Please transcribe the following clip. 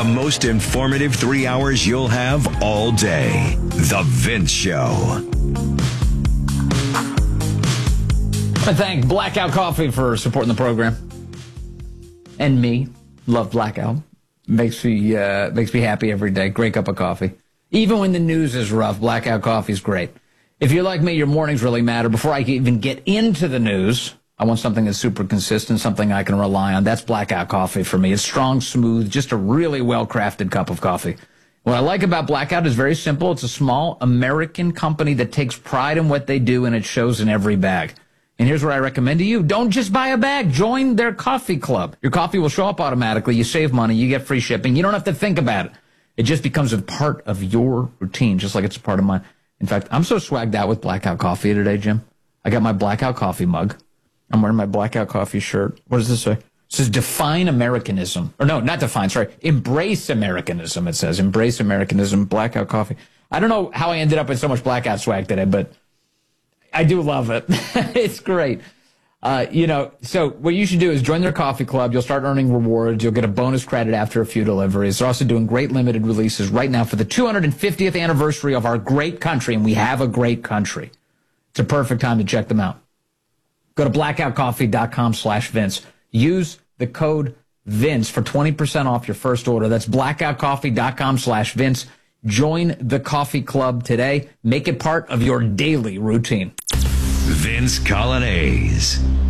The most informative 3 hours you'll have all day. The Vince Show. I thank Blackout Coffee for supporting the program. And me. Love Blackout. Makes me happy every day. Great cup of coffee. Even when the news is rough, Blackout Coffee is great. If you're like me, your mornings really matter. Before I can even get into the news, I want something that's super consistent, something I can rely on. That's Blackout Coffee for me. It's strong, smooth, just a really well-crafted cup of coffee. What I like about Blackout is very simple. It's a small American company that takes pride in what they do, and it shows in every bag. And here's what I recommend to you. Don't just buy a bag. Join their coffee club. Your coffee will show up automatically. You save money. You get free shipping. You don't have to think about it. It just becomes a part of your routine, just like it's a part of mine. In fact, I'm so swagged out with Blackout Coffee today, Jim. I got my Blackout Coffee mug. I'm wearing my Blackout Coffee shirt. What does this say? It says define Americanism. Or no, not define, sorry. Embrace Americanism, it says. Embrace Americanism, Blackout Coffee. I don't know how I ended up with so much Blackout swag today, but I do love it. It's great. So what you should do is join their coffee club. You'll start earning rewards. You'll get a bonus credit after a few deliveries. They're also doing great limited releases right now for the 250th anniversary of our great country, and we have a great country. It's a perfect time to check them out. Go to blackoutcoffee.com/Vince. Use the code Vince for 20% off your first order. That's blackoutcoffee.com/Vince. Join the coffee club today. Make it part of your daily routine. Vince Coglianese.